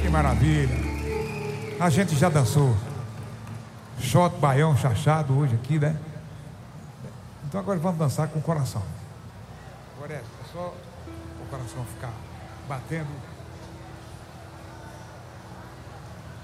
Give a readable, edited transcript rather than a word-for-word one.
maravilha. A gente já dançou shot, baião, chachado hoje aqui, né? Então agora vamos dançar com o coração. Agora é só o coração ficar batendo